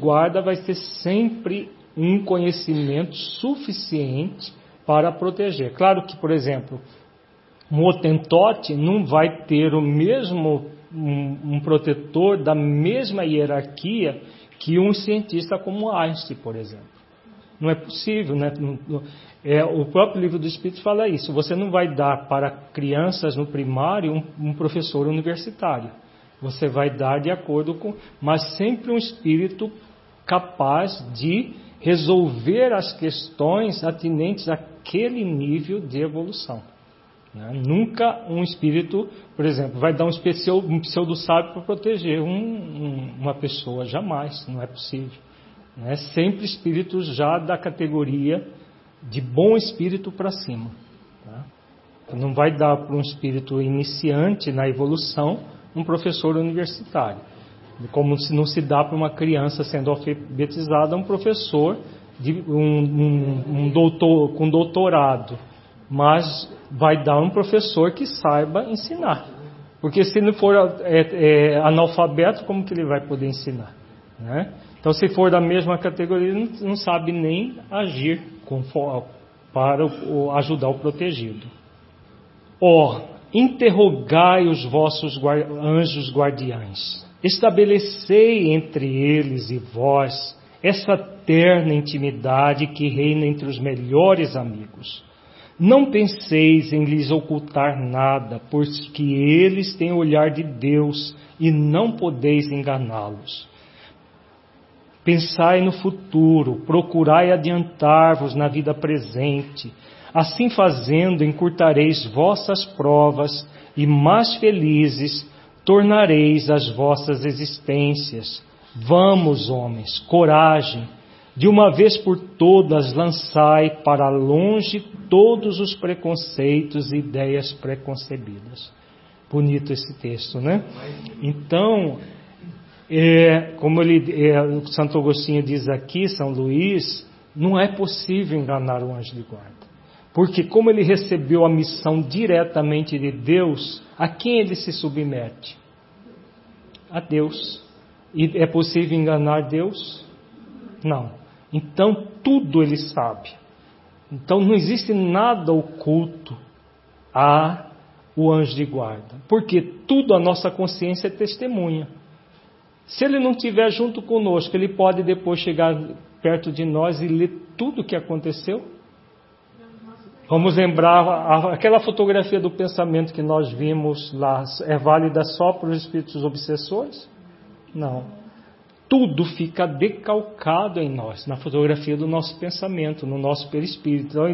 guarda vai ter sempre um conhecimento suficiente para proteger. Claro que, por exemplo, um Hottentote não vai ter o mesmo um protetor da mesma hierarquia que um cientista como Einstein, por exemplo. Não é possível, né? O próprio Livro do Espírito fala isso. Você não vai dar para crianças no primário um professor universitário. Você vai dar de acordo com... Mas sempre um espírito capaz de resolver as questões atinentes àquele nível de evolução. Nunca um espírito, por exemplo, vai dar um pseudo-sábio para proteger uma pessoa. Jamais, não é possível. Sempre espíritos já da categoria de bom espírito para cima. Não vai dar para um espírito iniciante na evolução um professor universitário. Como não se dá para uma criança sendo alfabetizada um professor doutor, com doutorado. Mas vai dar um professor que saiba ensinar. Porque se não for analfabeto, como que ele vai poder ensinar? Então, se for da mesma categoria, não sabe nem agir para ajudar o protegido. Interrogai os vossos anjos guardiães. Estabelecei entre eles e vós essa terna intimidade que reina entre os melhores amigos. Não penseis em lhes ocultar nada, porque eles têm o olhar de Deus e não podeis enganá-los. Pensai no futuro, procurai adiantar-vos na vida presente. Assim fazendo, encurtareis vossas provas e mais felizes tornareis as vossas existências. Vamos, homens, coragem! De uma vez por todas, lançai para longe todos os preconceitos e ideias preconcebidas. Bonito esse texto, né? Então, como o Santo Agostinho diz aqui, São Luís, não é possível enganar o anjo de guarda. Porque como ele recebeu a missão diretamente de Deus, a quem ele se submete? A Deus. E é possível enganar Deus? Não. Então, tudo ele sabe. Então, não existe nada oculto ao anjo de guarda. Porque tudo a nossa consciência é testemunha. Se ele não estiver junto conosco, ele pode depois chegar perto de nós e ler tudo o que aconteceu? Vamos lembrar, aquela fotografia do pensamento que nós vimos lá, é válida só para os espíritos obsessores? Não. Tudo fica decalcado em nós, na fotografia do nosso pensamento, no nosso perispírito. Então,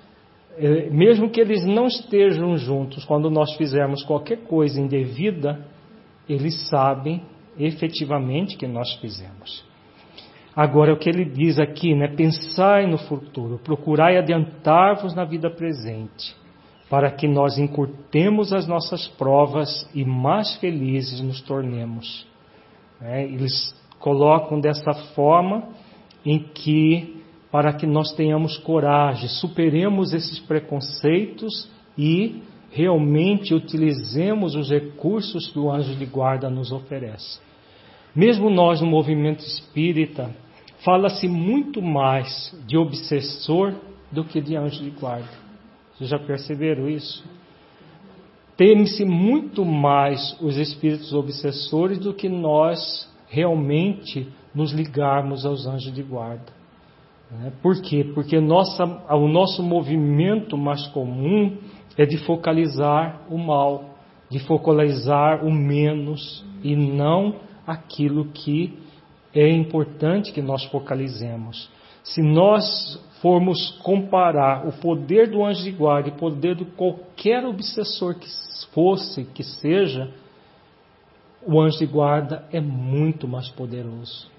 mesmo que eles não estejam juntos, quando nós fizermos qualquer coisa indevida, eles sabem efetivamente que nós fizemos. Agora, o que ele diz aqui, pensai no futuro, procurai adiantar-vos na vida presente, para que nós encurtemos as nossas provas e mais felizes nos tornemos. Eles colocam dessa forma em que, para que nós tenhamos coragem, superemos esses preconceitos e realmente utilizemos os recursos que o anjo de guarda nos oferece. Mesmo nós no movimento espírita, fala-se muito mais de obsessor do que de anjo de guarda. Vocês já perceberam isso? Teme-se muito mais os espíritos obsessores do que nós realmente nos ligarmos aos anjos de guarda. Por quê? Porque o nosso movimento mais comum é de focalizar o mal, de focalizar o menos e não aquilo que é importante que nós focalizemos. Se nós formos comparar o poder do anjo de guarda e o poder de qualquer obsessor que seja, o anjo de guarda é muito mais poderoso.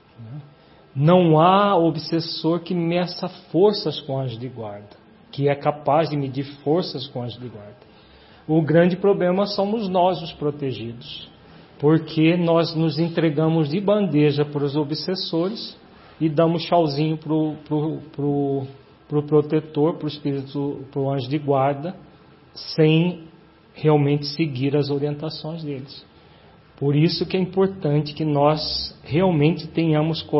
Não há obsessor que meça forças com o anjo de guarda, que é capaz de medir forças com o anjo de guarda. O grande problema somos nós, os protegidos, porque nós nos entregamos de bandeja para os obsessores e damos tchauzinho para o protetor, para o espírito, para o anjo de guarda, sem realmente seguir as orientações deles. Por isso que é importante que nós realmente tenhamos coragem